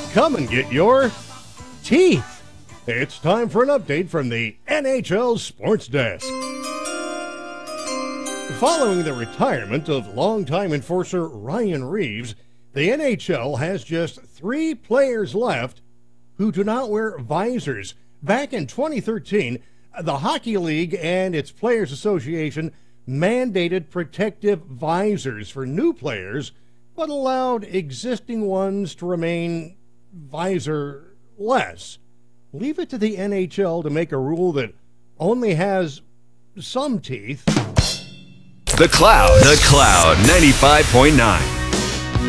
come and get your teeth. It's time for an update from the NHL Sports Desk. Following the retirement of longtime enforcer Ryan Reeves, the NHL has just 3 players left who do not wear visors. Back in 2013, the Hockey League and its Players Association mandated protective visors for new players, but allowed existing ones to remain visor-less. Leave it to the NHL to make a rule that only has some teeth. The Cloud 95.9.